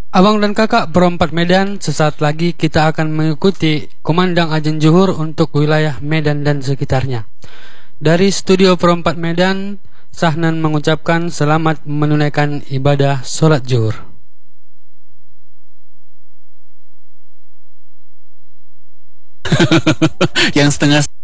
Abang dan kakak Perempat Medan, sesaat lagi kita akan mengikuti kumandang azan zuhur untuk wilayah Medan dan sekitarnya. Dari studio Perempat Medan, Sahnan mengucapkan selamat menunaikan ibadah sholat zuhur. Yang setengah